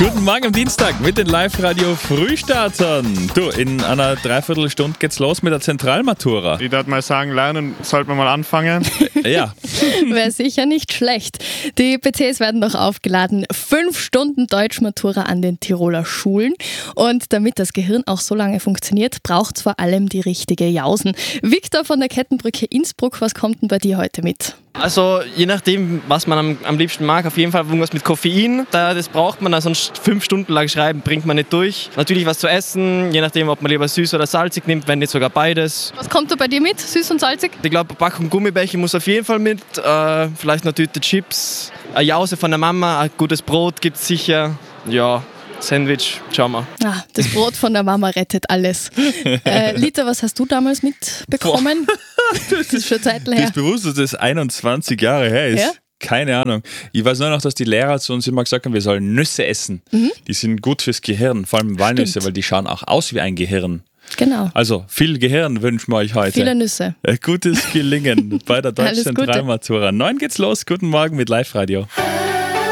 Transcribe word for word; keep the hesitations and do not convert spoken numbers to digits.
Guten Morgen am Dienstag mit den Live-Radio-Frühstartern. Du, in einer Dreiviertelstunde geht's los mit der Zentralmatura. Ich würde mal sagen, lernen sollte man mal anfangen. Ja. Wäre sicher nicht schlecht. Die P Cs werden noch aufgeladen. Fünf Stunden Deutschmatura an den Tiroler Schulen. Und damit das Gehirn auch so lange funktioniert, braucht es vor allem die richtige Jausen. Victor von der Kettenbrücke Innsbruck, was kommt denn bei dir heute mit? Also je nachdem, was man am, am liebsten mag, auf jeden Fall irgendwas mit Koffein. Da, das braucht man, sonst fünf Stunden lang schreiben bringt man nicht durch. Natürlich was zu essen, je nachdem, ob man lieber süß oder salzig nimmt, wenn nicht sogar beides. Was kommt da bei dir mit, süß und salzig? Ich glaube, eine Packung Gummibärchen muss auf jeden Fall mit, äh, vielleicht eine Tüte Chips, eine Jause von der Mama, ein gutes Brot gibt es sicher, ja. Sandwich, schauen wir. Ah, das Brot von der Mama rettet alles. Äh, Lita, was hast du damals mitbekommen? Das ist schon eine Zeit her. Das ist bewusst, dass das einundzwanzig Jahre her ist. Ja? Keine Ahnung. Ich weiß nur noch, dass die Lehrer zu uns immer gesagt haben, wir sollen Nüsse essen. Mhm. Die sind gut fürs Gehirn, vor allem Walnüsse, Stimmt. weil die schauen auch aus wie ein Gehirn. Genau. Also viel Gehirn wünschen wir euch heute. Viele Nüsse. Gutes Gelingen bei der Deutschen Zentralmatura. Neun geht's los. Guten Morgen mit Live-Radio.